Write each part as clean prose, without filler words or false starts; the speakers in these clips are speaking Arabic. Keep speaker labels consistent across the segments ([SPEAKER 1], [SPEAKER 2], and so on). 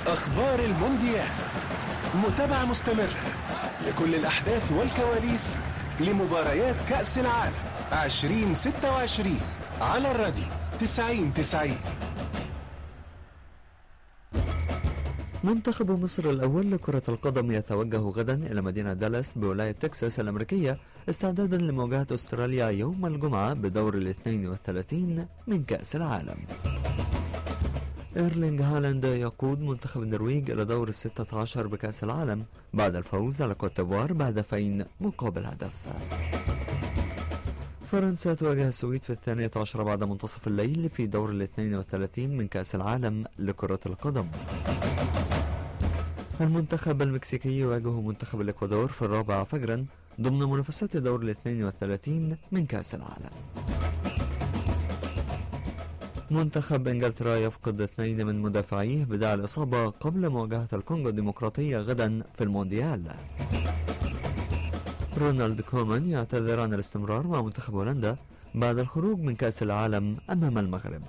[SPEAKER 1] أخبار المونديال، متابعة مستمرة لكل الأحداث والكواليس لمباريات كأس العالم 2026 على الراديو 90-90.
[SPEAKER 2] منتخب مصر الأول لكرة القدم يتوجه غدا إلى مدينة دالاس بولاية تكساس الأمريكية استعدادا لمواجهة أستراليا يوم الجمعة بدور 32 من كأس العالم. إيرلينغ هالاند يقود منتخب النرويج إلى دور 16 بكأس العالم بعد الفوز على كوت ديفوار بهدفين مقابل هدف. فرنسا تواجه السويد في 12 بعد منتصف الليل في دور 32 من كأس العالم لكرة القدم. المنتخب المكسيكي يواجه منتخب الإكوادور في 4 فجرا ضمن منافسات دور 32 من كأس العالم. منتخب إنجلترا يفقد 2 من مدافعيه بداعي الإصابة قبل مواجهة الكونغو الديمقراطية غدا في المونديال. رونالد كومان يعتذر عن الاستمرار مع منتخب هولندا بعد الخروج من كأس العالم أمام المغرب.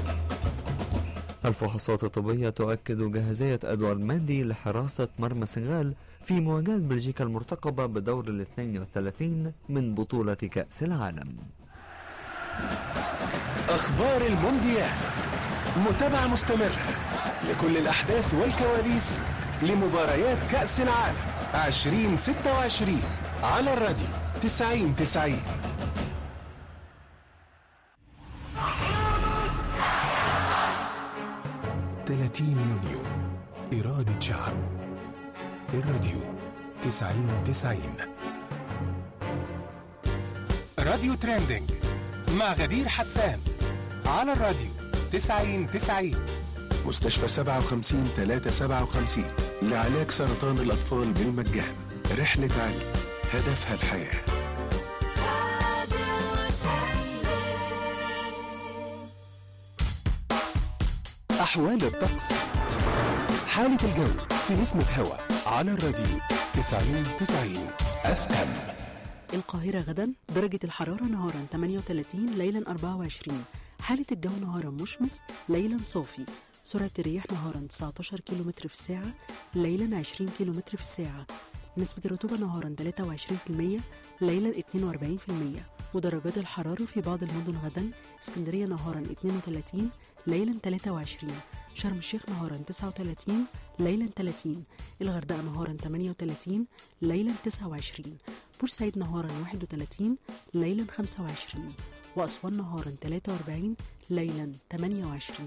[SPEAKER 2] الفحوصات الطبية تؤكد جاهزية أدوارد ماندي لحراسة مرمى السنغال في مواجهة بلجيكا المرتقبة بدور 32 من بطولة كأس العالم.
[SPEAKER 1] أخبار المونديال، متابعة مستمرة لكل الأحداث والكواليس لمباريات كأس العالم 2026 على الراديو 90-90. يونيو إرادة شعب. الراديو 90-90. راديو تريندينج مع غدير حسان على الراديو 90-90. مستشفى 57-357 لعلاج سرطان الأطفال بالمجان. رحلة علي هدفها الحياة. أحوال الطقس، حالة الجو في نسمة هوا على الراديو 90-90 FM.
[SPEAKER 3] القاهرة غدا درجة الحرارة نهارا 38، ليلا 24. حالة الجو نهارا مشمس، ليلا صافي. سرعة الرياح نهارا 19 كيلومتر في الساعة، ليلا 20 كيلومتر في الساعة. نسبة الرطوبة نهارا 23%، ليلا 42%. ودرجات الحرارة في بعض المدن غدا: اسكندرية نهارا 32، ليلا 23. شرم الشيخ نهارا 39، ليلا 30. الغردقة نهارا 38، ليلا 29. بورسعيد نهارا 31، ليلا 25. وأسوان نهارا 43، ليلا 28.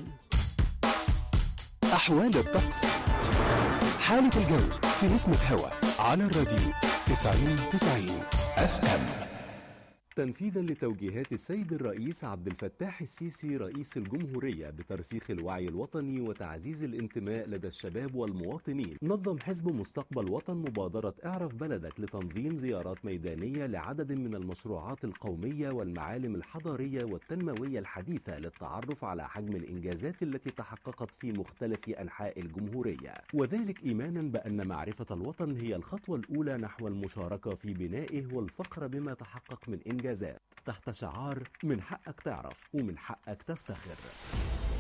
[SPEAKER 1] أحوال الطقس، حالة الجو في نسمة هوا على الراديو 90-90 FM.
[SPEAKER 4] تنفيذا لتوجيهات السيد الرئيس عبد الفتاح السيسي رئيس الجمهورية بترسيخ الوعي الوطني وتعزيز الانتماء لدى الشباب والمواطنين، نظم حزب مستقبل وطن مبادرة اعرف بلدك لتنظيم زيارات ميدانية لعدد من المشروعات القومية والمعالم الحضارية والتنموية الحديثة للتعرف على حجم الإنجازات التي تحققت في مختلف أنحاء الجمهورية، وذلك إيمانا بأن معرفة الوطن هي الخطوة الأولى نحو المشاركة في بنائه والفخر بما تحقق من إنجازات تحت شعار من حقك تعرف ومن حقك تفتخر.